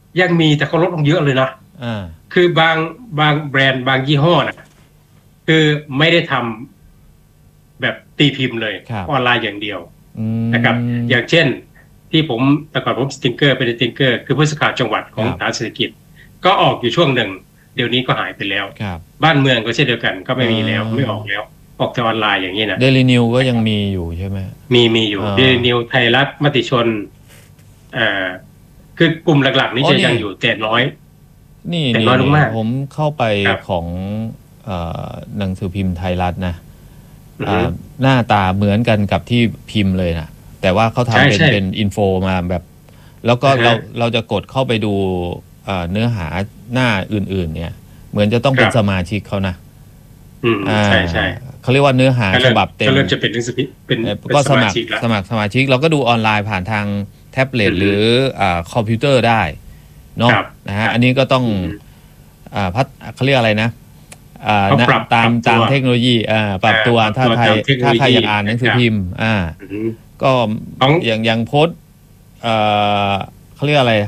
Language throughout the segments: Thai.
ยังมีแต่เขาลดลงเยอะเลยนะคือบางแบรนด์บางยี่ห้อนะคือไม่ได้ทำแบบตีพิมพ์เลยออนไลน์อย่างเดียวนะครับอย่างเช่นที่ผมแต่ก่อนผมสติงเกอร์เป็นสติงเกอร์คือผู้สื่อข่าวจังหวัดของฐานเศรษฐกิจก็ออกอยู่ช่วงหนึ่งเดี๋ยวนี้ก็หายไปแล้วบ้านเมืองก็เช่นเดียวกันก็ไม่มีแล้วไม่ออกแล้วออกแต่ออนไลน์อย่างนี้นะเดลินิวก็ยังมีอยู่ใช่ไหมมีอยู่เดลินิวไทยรัฐมติชนคือกลุ่มหลักๆนี้จะยังอยู่แต่น้อยนี่น้อยลงมากผมเข้าไปของหนังสือพิมพ์ไทยรัฐนะหน้าตาเหมือนกันกับที่พิมพ์เลยนะแต่ว่าเขาทำเป็นอินโฟมาแบบแล้วก็เราจะกดเข้าไปดูเนื้อหาหน้าอื่นๆเนี่ยเหมือนจะต้องเป็นสมาชิกเขานะใช่เขาเรียกว่าเนื้อหาฉบับเต็มก็เริ่มจะเป็นหนังสือพิมพ์เป็นก็สมัครสมาชิกเราก็ดูออนไลน์ผ่านทางแท็บเล็ตหรือคอมพิวเตอร์ได้เนาะนะฮะอันนี้ก็ต้องเขาเรียกอะไรนะตามเทคโนโลยีปรับตัวถ้าใครอยากอ่านหนังสือพิมพ์ก็อย่างโพสเขาเรียกอะไร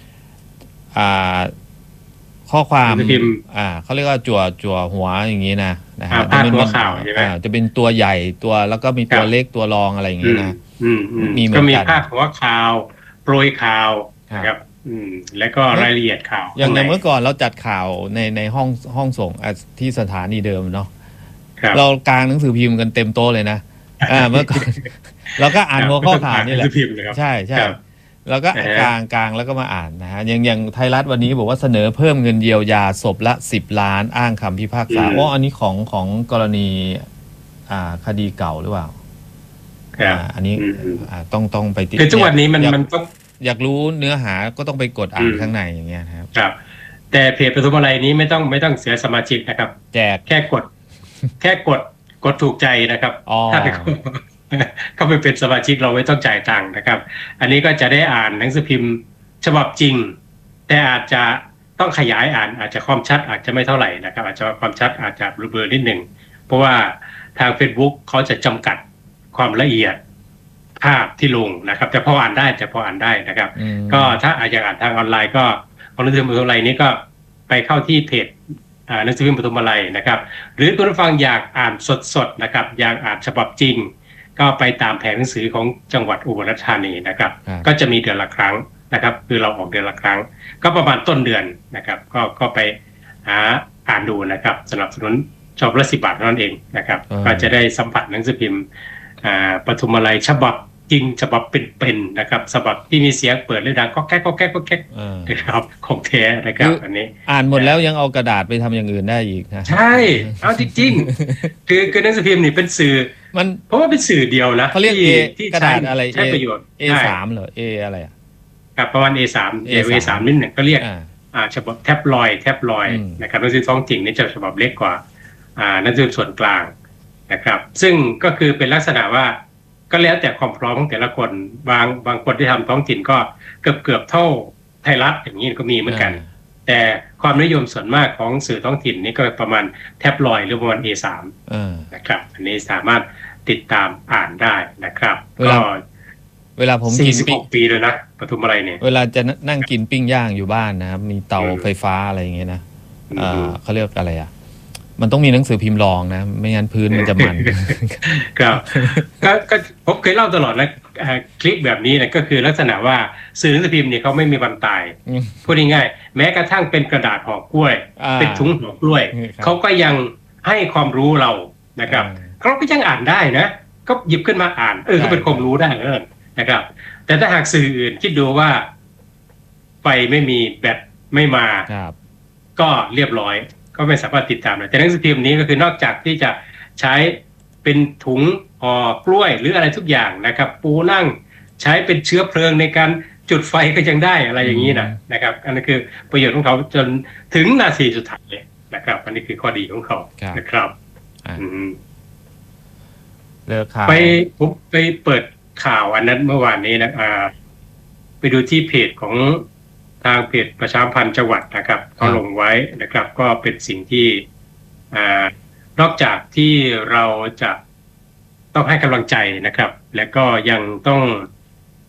ข้อความเขาเรียกว่าจั่วหัวอย่างนี้นะฮะพาดหัวข่าวใช่ไหมจะเป็นตัวใหญ่ตัวแล้วก็มีตัวเล็กตัวรองอะไรอย่างนี้นะก็มีพาดหัวข่าวโปรยข่าวนะครับแล้วก็รายละเอียดข่าวอย่างเมื่อก่อนเราจัดข่าวในห้องส่งที่สถานีเดิมเนาะเรากางหนังสือพิมพ์กันเต็มโต๊ะเลยนะเมื่อก่อนเราก็อ่านหัวข้อข่าวนี่แหละใช่เราก็กลางแล้วก็มาอ่านนะฮะอย่างไทยรัฐวันนี้บอกว่าเสนอเพิ่มเงินเยียวยาศพละ10 ล้านอ้างคำพิพากษาอันนี้ของกรณีคดีเก่าหรือเปล่าอันนี้ต้องไปติดคือทุกวันนี้มันต้องอยากรู้เนื้อหาก็ต้องไปกดอ่านข้างในอย่างเงี้ยครับแต่เพจปทุมอะไรนี้ไม่ต้องเสียสมาชิกนะครับแจกแค่กดถูกใจนะครับถ้าไปเข้าไปเป็นสมาชิกเราไม่ต้องจ่ายตังค์นะครับอันนี้ก็จะได้อ่านหนังสือพิมพ์ฉบับจริงแต่อาจจะต้องขยายอ่านอาจจะความชัดอาจจะไม่เท่าไหร่นะครับอาจจะความชัดอาจจะเบลอนิดหนึ่งเพราะว่าทาง Facebook เขาจะจำกัดความละเอียดภาพที่ลงนะครับแต่พออ่านได้นะครับก็ถ้าอยากอ่านทางออนไลน์ก็ของหนังสือพิมพ์ปทุมอะไรนี้ก็ไปเข้าที่เพจหนังสือพิมพ์ปทุมอะไรนะครับหรือคุณผู้ฟังอยากอ่านสดๆนะครับอยากอ่านฉบับจริงก็ไปตามแผงหนังสือของจังหวัดอุบลราชธานีนะครับก็จะมีเดือนละครั้งนะครับคือเราออกเดือนละครั้งก็ประมาณต้นเดือนนะครับก็ไปหาอ่านดูนะครับสนับสนุนฉบับละ10 บาทเท่านั้นเองนะครับก็จะได้สัมผัสหนังสือพิมพ์ปทุมอะไรฉบับจริงฉบับเป็นนะครับฉบับที่มีเสียงเปิดและดังก็แก๊กนะครับของแท้นะครับอันนี้อ่านหมดแล้วยังเอากระดาษไปทำอย่างอื่นได้อีกนะใช่เอาจริงๆคือหนังสือพิมพ์นี่เป็นสื่อมันเพราะว่าเป็นสื่อเดียวนะเขาเรียกที่กระดาษอะไรใช้ประโยชน์ A3 เหรอ A อะไรครับประมาณ A3 นิดหนึ่งก็เรียกฉบับแท็บลอยนะครับหนังสือท้องถิ่นนี่จะฉบับเล็กกว่าหนังสือส่วนกลางนะครับซึ่งก็คือเป็นลักษณะว่าก็แล้วแต่ความพร้อมของแต่ละคนบางคนที่ทำท้องถิ่นก็เกือบเท่าไทยรัฐอย่างนี้ก็มีเหมือนกันแต่ความนิยมส่วนมากของสื่อท้องถิ่นนี่ก็ประมาณแท็บลอยหรือประมาณ A3 นะครับอันนี้สามารถติดตามอ่านได้นะครับก็เวลาผมกิน 46 ปีเลยนะปทุมอะไรเนี่ยเวลาจะนั่งกินปิ้งย่างอยู่บ้านนะครับมีเตาไฟฟ้าอะไรอย่างเงี้ยนะเขาเรียกอะไรมันต้องมีหนังสือพิมพ์รองนะไม่งั้นพื้นมันจะมันครับก็ผมเคยเล่าตลอดนะคลิปแบบนี้นะก็คือลักษณะว่าสื่อหนังสือพิมพ์เนี่ยเขาไม่มีวันตายพูดง่ายๆแม้กระทั่งเป็นกระดาษห่อกล้วยเป็นถุงห่อกล้วยเขาก็ยังให้ความรู้เรานะครับเราก็ยังอ่านได้นะก็หยิบขึ้นมาอ่านก็เป็นความรู้ได้นะครับแต่ถ้าหากสื่ออื่นคิดดูว่าไฟไม่มีแบตไม่มาก็เรียบร้อยก็ไม่สามารถติดตามได้แต่หนังสือพิมพ์นี้ก็คือนอกจากที่จะใช้เป็นถุงห่อกล้วยหรืออะไรทุกอย่างนะครับปูนั่งใช้เป็นเชื้อเพลิงในการจุดไฟก็ยังได้อะไรอย่างนี้นะครับอันนี้คือประโยชน์ของเขาจนถึงนาทีสุดท้ายเลยนะครับอันนี้คือข้อดีของเขานะครับผมไปเปิดข่าวอันนั้นเมื่อวานนี้นะไปดูที่เพจของทางเพจประชาสัมพันธ์จังหวัดนะครับเขาลงไว้นะครับก็เป็นสิ่งที่นอกจากที่เราจะต้องให้กำลังใจนะครับและก็ยังต้อง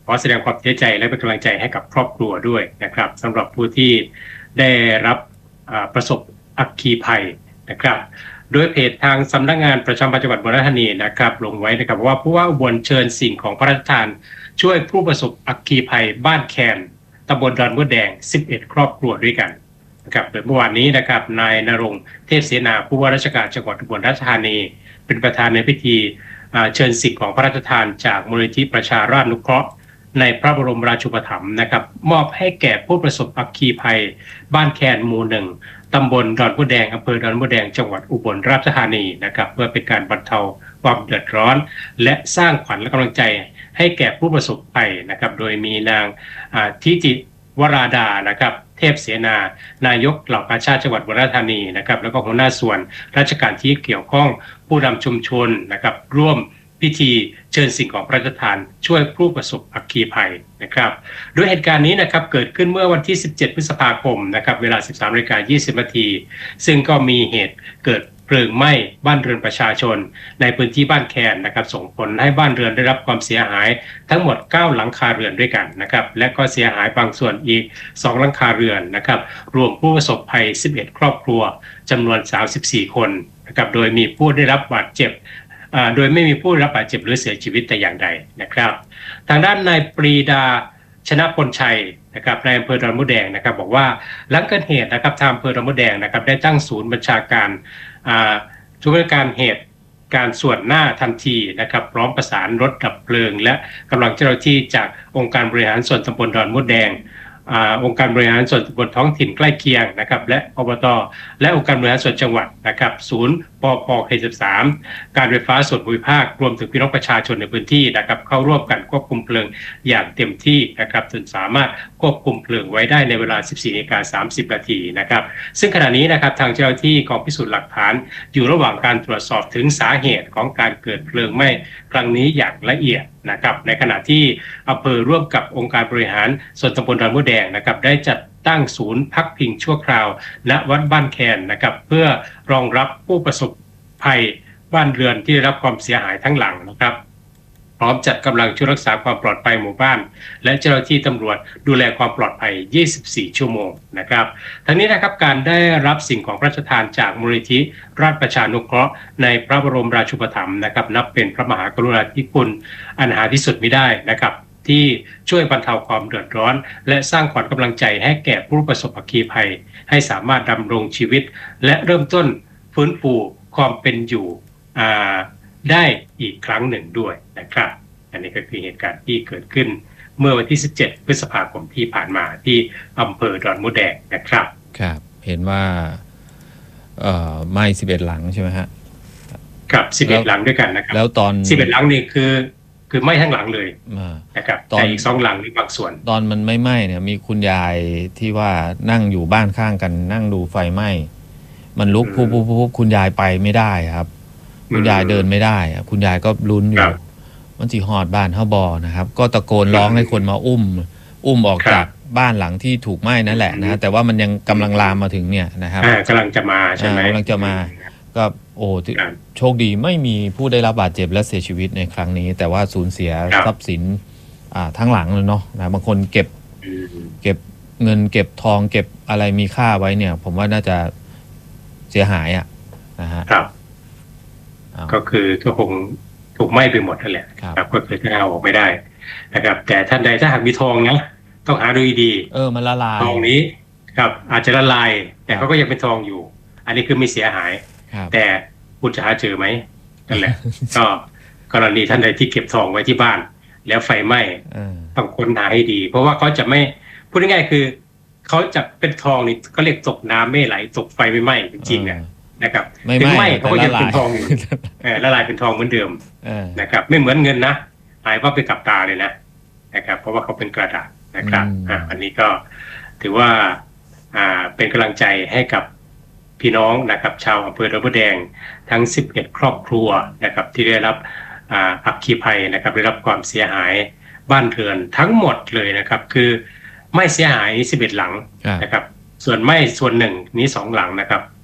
ขอแสดงความเสียใจและเป็นกำลังใจให้กับครอบครัวด้วยนะครับสำหรับผู้ที่ได้รับประสบอัคคีภัยนะครับโดยเพจทางสำนักงานประจำจังหวัดอุบลราชธานีนะครับลงไว้นะครับว่าผู้ว่าอุบลเชิญสิ่งของพระราชทานช่วยผู้ประสบอัคคีภัยบ้านแคนตำบลดอนมดแดง11ครอบครัวด้วยกันนะครับโดยเมื่อวานนี้นะครับนายณรงค์เทพเสนาผู้ว่าราชการจังหวัดอุบลราชธานีเป็นประธานในพิธีเชิญสิ่งของพระราชทานจากมูลนิธิประชาราษฎร์อนุเคราะห์ในพระบรมราชูปถัมภ์นะครับมอบให้แก่ผู้ประสบอัคคีภัยบ้านแคนหมู่ 1ตำบลดอนมดแดงอำเภอดอนมดแดงจังหวัดอุบลราชธานีนะครับเพื่อเป็นการบรรเทาความเดือดร้อนและสร้างขวัญและกำลังใจให้แก่ผู้ประสบภัยนะครับโดยมีนางทิติวราดานะครับเทพเสนานายกเหล่ากาชาติจังหวัดอุบลราชธานีนะครับแล้วก็หัวหน้าส่วนราชการที่เกี่ยวข้องผู้นำชุมชนนะครับร่วมพิธีเชิญสิ่งของพระราชทานช่วยผู้ประสบอัคคีภัยนะครับโดยเหตุการณ์นี้นะครับเกิดขึ้นเมื่อวันที่17พฤษภาคมนะครับเวลา 13:20 น.ซึ่งก็มีเหตุเกิดเพลิงไหม้บ้านเรือนประชาชนในพื้นที่บ้านแคนนะครับส่งผลให้บ้านเรือนได้รับความเสียหายทั้งหมด9หลังคาเรือนด้วยกันนะครับและก็เสียหายบางส่วนอีก2หลังคาเรือนนะครับรวมผู้ประสบภัย11ครอบครัวจำนวน34คนนะครับโดยมีผู้ได้รับบาดเจ็บโดยไม่มีผู้รับบาดเจ็บหรือเสียชีวิตแต่อย่างใดนะครับทางด้านนายปรีดาชนะพลชัยนะครับในอำเภอดอนมดแดงนะครับบอกว่าหลังเกิดเหตุนะครับทางอำเภอดอนมดแดงนะครับได้ตั้งศูนย์บัญชาการชุดบริการเหตุการส่วนหน้าทันทีนะครับพร้อมประสานรถดับเพลิงและกำลังเจ้าหน้าที่จากองค์การบริหารส่วนตำบลดอนมดแดงองค์การบริหารส่วนตำบลท้องถิ่นใกล้เคียงนะครับและอบต.และองค์การบริหารส่วนจังหวัดนะครับศูนย์ปพเขต13การไฟฟ้าส่วนภูมิภาครวมถึงพี่น้องประชาชนในพื้นที่นะครับเข้าร่วมกันควบคุมเพลิงอย่างเต็มที่นะครับจนสามารถควบคุมเพลิงไว้ได้ในเวลา 14:30 น.นะครับซึ่งขณะนี้นะครับทางเจ้าหน้าที่กองพิสูจน์หลักฐานอยู่ระหว่างการตรวจสอบถึงสาเหตุของการเกิดเพลิงไหม้ครั้งนี้อย่างละเอียดนะครับในขณะที่อำเภอร่วมกับองค์การบริหารส่วนตำบลดอนมดแดงนะครับได้จัดตั้งศูนย์พักพิงชั่วคราวณวัดบ้านแคนนะครับเพื่อรองรับผู้ประสบภัยบ้านเรือนที่ได้รับความเสียหายทั้งหลังนะครับพร้อมจัดกำลังช่วยรักษาความปลอดภัยหมู่บ้านและเจ้าหน้าที่ตำรวจดูแลความปลอดภัย24ชั่วโมงนะครับทั้งนี้นะครับการได้รับสิ่งของพระราชทานจากมูลนิธิราชประชานุเคราะห์ในพระบรมราชูปถัมภ์นะครับนับเป็นพระมหากรุณาธิคุณอันหาที่สุดมิได้นะครับที่ช่วยบรรเทาความเดือดร้อนและสร้างขวัญกำลังใจให้แก่ผู้ประสบอัคคีภัยให้สามารถดำรงชีวิตและเริ่มต้นฟื้นฟูความเป็นอยู่ได้อีกครั้งหนึ่งด้วยนะครับอันนี้ก็คือเหตุการณ์ที่เกิดขึ้นเมื่อวันที่17พฤษภาคมที่ผ่านมาที่อำเภอดอนมดแดงนะครับครับเห็นว่าไหม้11หลังใช่ไหมฮะครับ11หลังด้วยกันนะครับแล้วตอน 11หลังนี่คือไหม้ทั้งหลังเลยนะครับแต่อีก2หลังนี่บางส่วนตอนมันไม่ไหม้เนี่ยมีคุณยายที่ว่านั่งอยู่บ้านข้างกันนั่งดูไฟไหม้มันลุกปุ๊บคุณยายไปไม่ได้ครับคุณยายเดินไม่ได้คุณยายก็ลุ้นอยู่มันสิฮอดบ้านเฮาบ่นะครับก็ตะโกนร้องให้คนมาอุ้มออกจากบ้านหลังที่ถูกไหม้นั่นแหละนะแต่ว่ามันยังกำลังลามมาถึงเนี่ยนะครับกำลังจะมาใช่ไหมกำลังจะมาก็โชคดีไม่มีผู้ได้รับบาดเจ็บและเสียชีวิตในครั้งนี้แต่ว่าสูญเสียทรัพย์สินทั้งหลังเลยเนาะนะบางคนเก็บเงินเก็บทองเก็บอะไรมีค่าไว้เนี่ยผมว่าน่าจะเสียหายนะฮะก็คือก็คงถูกไหม้ไปหมดนั่นแหละครับก็คือเอาออกไม่ได้นะครับแต่ท่านใดถ้าหากมีทองนะต้องหาดูดีมันละลายทองนี้ครับอาจจะละลายแต่เขาก็ยังเป็นทองอยู่อันนี้คือไม่เสียหายแต่คุณจะหาเจอไหมนั่นแหละก็กรณีท่านใดที่เก็บทองไว้ที่บ้านแล้วไฟไหม้ต้องค้นหาให้ดีเพราะว่าเขาจะไม่พูดง่ายๆคือเขาจะเป็นทองนี่ก็เรียกตกน้ำไม่ไหลตกไฟไม่ไหม้จริงๆนะครับถึงไหม้เขาก็ยังเป็นทองอยู่ละลายเป็นทองเหมือนเดิมนะครับไม่เหมือนเงินนะหายว่าไปกับตาเลยนะครับเพราะว่าเขาเป็นกระดาษนะครับอันนี้ก็ถือว่าเป็นกำลังใจให้กับพี่น้องนะครับชาวอำเภอดอนมดแดงทั้ง11ครอบครัวนะครับที่ได้รับอัคคีภัยนะครับได้รับความเสียหายบ้านเรือนทั้งหมดเลยนะครับคือไม่เสียหาย11หลังนะครับส่วนไม่ส่วนหนึ่งนี้2หลังนะครับ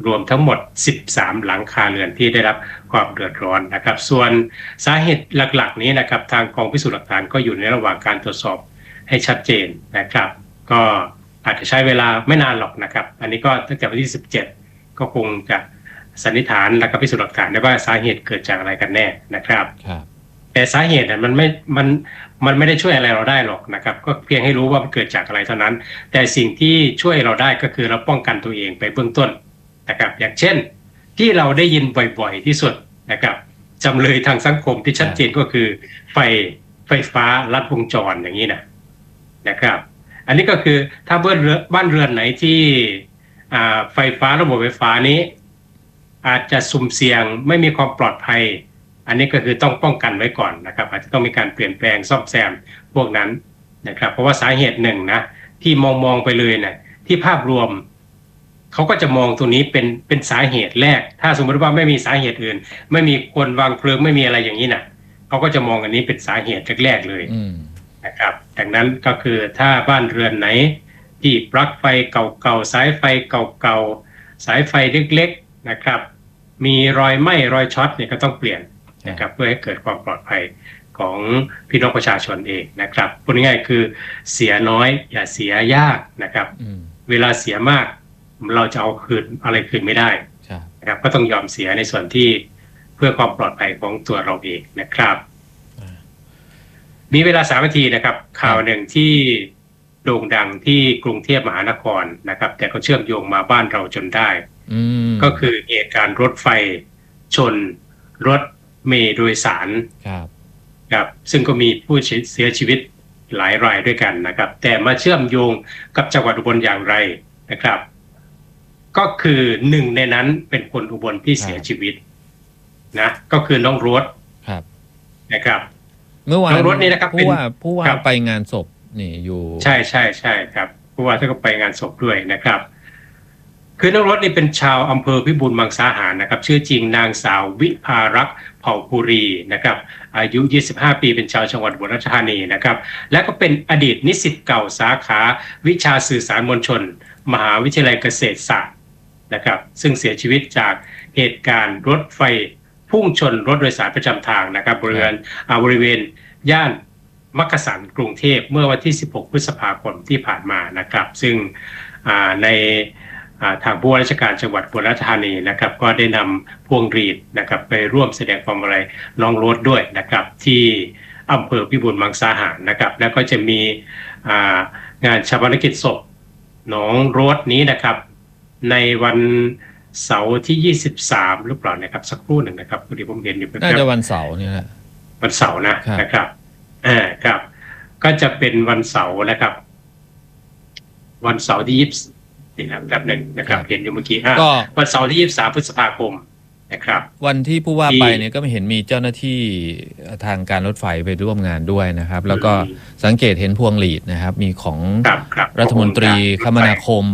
รวมทั้งหมด13หลังคาเรือนที่ได้รับความเดือดร้อนนะครับส่วนสาเหตุหลักๆนี้นะครับทางกองพิสูจน์หลักฐานก็อยู่ในระหว่างการตรวจสอบให้ชัดเจนนะครับก็อาจจะใช้เวลาไม่นานหรอกนะครับอันนี้ก็ตั้งแต่วันที่17ก็คงจะสันนิษฐานและก็พิสูจน์หลักฐานได้ว่าสาเหตุเกิดจากอะไรกันแน่นะครับแต่สาเหตุมันไม่ได้ช่วยอะไรเราได้หรอกนะครับก็เพียงให้รู้ว่ามันเกิดจากอะไรเท่านั้นแต่สิ่งที่ช่วยเราได้ก็คือเราป้องกันตัวเองไปเบื้องต้นนะครับอย่างเช่นที่เราได้ยินบ่อยๆที่สุดนะครับจำเลยทางสังคมที่ชัดเจนก็คือไฟฟ้าลัดวงจรอย่างนี้นะครับอันนี้ก็คือถ้าบ้านเรือนไหนที่ไฟฟ้าระบบไฟฟ้านี้อาจจะสุ่มเสี่ยงไม่มีความปลอดภัยอันนี้ก็คือต้องป้องกันไว้ก่อนนะครับอาจจะต้องมีการเปลี่ยนแปลงซ่อมแซมพวกนั้นนะครับเพราะว่าสาเหตุหนึ่งนะที่มองไปเลยนะที่ภาพรวมเขาก็จะมองตรงนี้เป็นสาเหตุแรกถ้าสมมติว่าไม่มีสาเหตุอื่นไม่มีคนวางเพลิงไม่มีอะไรอย่างนี้นะเขาก็จะมองอันนี้เป็นสาเหตุแรกๆเลยนะครับดังนั้นก็คือถ้าบ้านเรือนไหนที่ปลั๊กไฟเก่าๆสายไฟเก่าๆสายไฟเล็กๆนะครับมีรอยไหม้รอยช็อตเนี่ยก็ต้องเปลี่ยนนะครับเพื่อให้เกิดความปลอดภัยของพี่น้องประชาชนเองนะครับพูดง่ายๆคือเสียน้อยอย่าเสียยากนะครับเวลาเสียมากเราจะเอาคืนอะไรคืนไม่ได้นะครับก็ต้องยอมเสียในส่วนที่เพื่อความปลอดภัยของตัวเราเองนะครับมีเวลา3 นาทีนะครับข่าวหนึ่งที่โด่งดังที่กรุงเทพมหานครนะครับแต่ก็เชื่อมโยงมาบ้านเราจนได้ก็คือเหตุการณ์รถไฟชนรถเมล์โดยสารครับซึ่งก็มีผู้เสียชีวิตหลายรายด้วยกันนะครับแต่มาเชื่อมโยงกับจังหวัดอุบลอย่างไรนะครับก็คือหนึ่งในนั้นเป็นคนอุบลที่เสียชีวิตนะก็คือน้องรถนะครับเมื่อวานน้องรถนี่นะครับผู้ว่าไปงานศพนี่อยู่ใช่ครับผู้ว่าท่านก็ไปงานศพด้วยนะครับคือน้องรถนี่เป็นชาวอำเภอพิบูลมังสาหารนะครับชื่อจริงนางสาววิภารักษ์เผ่าภูรีนะครับอายุ25 ปีเป็นชาวจังหวัดอุบลราชธานีนะครับและก็เป็นอดีตนิสิตเก่าสาขาวิชาสื่อสารมวลชนมหาวิทยาลัยเกษตรศาสตร์นะครับซึ่งเสียชีวิตจากเหตุการณ์รถไฟพุ่งชนรถโดยสารประจำทางนะครับบริเวณย่านมักกะสันกรุงเทพเมื่อวันที่16 พฤษภาคมที่ผ่านมานะครับซึ่งในทางผู้ว่าราชการจังหวัดอุบลราชธานีนะครับก็ได้นำพวงหรีดนะครับไปร่วมแสดงความอาลัยน้องโรสด้วยนะครับที่อำเภอพิบูลมังสาหารนะครับแล้วก็จะมีงานชาปนกิจศพน้องโรสนี้นะครับในวันเสาร์ที่23หรือเปล่านะครับสักครู่หนึ่งนะครับพอดีผมเห็นอยู่น่าจะวันเสาร์นี่แหละวันเสาร์นะครับครับก็จะเป็นวันเสาร์นะครับวันเสาร์ที่20แบบหนึ่งนะครับเห็นอยู่เมื่อกี้ก็วันเสาร์ที่23 พฤษภาคมนะครับวันที่ผู้ว่าไปเนี่ยก็ไม่เห็นมีเจ้าหน้าที่ทางการรถไฟไปร่วมงานด้วยนะครับแล้วก็สังเกตเห็นพวงหลีดนะครับมีของรัฐมนตรีคมนาคม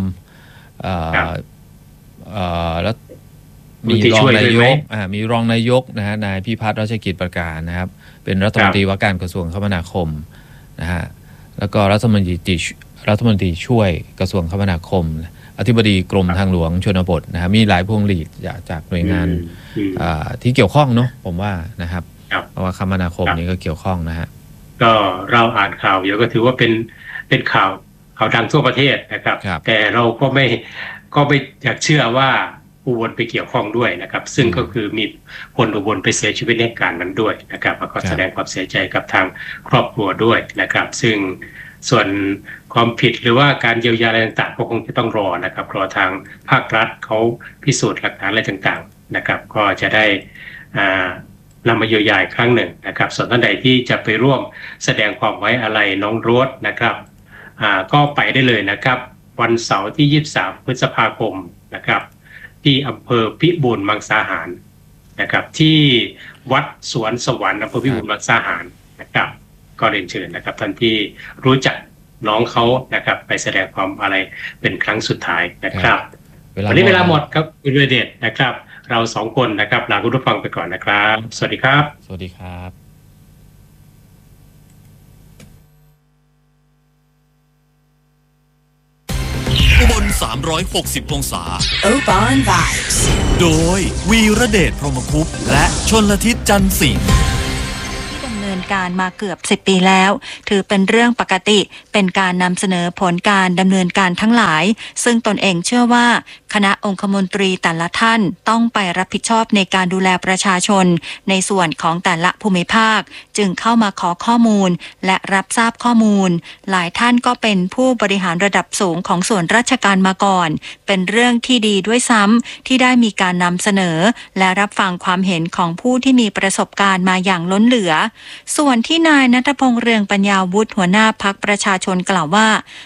แล้วมีรองนายกนะฮะนายพิพัฒน์รัชกิจประการนะครับเป็นรัฐมนตรีว่าการกระทรวงคมนาคมนะฮะแล้วก็รัฐมนตรีช่วยกระทรวงคมนาคมอธิบดีกรมทางหลวงชนบทนะฮะมีหลายพวงหลีดจากหน่วยงานที่เกี่ยวข้องเนาะผมว่านะครับเพราะว่าคมนาคมนี้ก็เกี่ยวข้องนะฮะก็เราอ่านข่าวเยอะก็ถือว่าเป็นข่าวดังทั่วประเทศนะครับแต่เราก็ไม่อยากเชื่อว่าอุบลไปเกี่ยวข้องด้วยนะครับซึ่งก็คือมีคนอุบลไปเสียชีวิตในการนั้นด้วยนะครับแล้วก็แสดงความเสียใจกับทางครอบครัวด้วยนะครับซึ่งส่วนความผิดหรือว่าการเยียวยาอะไรต่างๆก็คงจะต้องรอนะครับรอทางภาครัฐเขาพิสูจน์หลักฐานอะไรต่างๆนะครับก็จะได้นำมาเยียวยาอีกครั้งหนึ่งนะครับส่วนท่านใดที่จะไปร่วมแสดงความไว้อาลัยน้องโรสนะครับก็ไปได้เลยนะครับวันเสาร์ที่23 พฤษภาคมนะครับที่อำเภอพิบูลมังสาหารนะครับที่วัดสวนสวรรค์อำเภอพิบูลมังสาหารนะครับก็เรียนเชิญนะครับท่านที่รู้จักน้องเขานะครับไปแสดงความอาลัยเป็นครั้งสุดท้ายนะครับวันนี้เวลาหมดครับคุณเดชนะครับเรา2 คนนะครับลาคุณผู้ฟังไปก่อนนะครับสวัสดีครับสวัสดีครับอุบล 360 องศา Oban Vibes โดยวีระเดชพรหมคุปต์และชลทิศจันทร์สิงห์ดำเนินการมาเกือบ10 ปีแล้วถือเป็นเรื่องปกติเป็นการนำเสนอผลการดำเนินการทั้งหลายซึ่งตนเองเชื่อว่าคณะองคมนตรีแต่ละท่านต้องไปรับผิดชอบในการดูแลประชาชนในส่วนของแต่ละภูมิภาคจึงเข้ามาขอข้อมูลและรับทราบข้อมูลหลายท่านก็เป็นผู้บริหารระดับสูงของส่วนราชการมาก่อนเป็นเรื่องที่ดีด้วยซ้ำที่ได้มีการนำเสนอและรับฟังความเห็นของผู้ที่มีประสบการณ์มาอย่างล้นเหลือส่วนที่นายณัฐพงษ์เรืองปัญญาวุฒิหัวหน้าพรรคประชาชนกล่าวว่า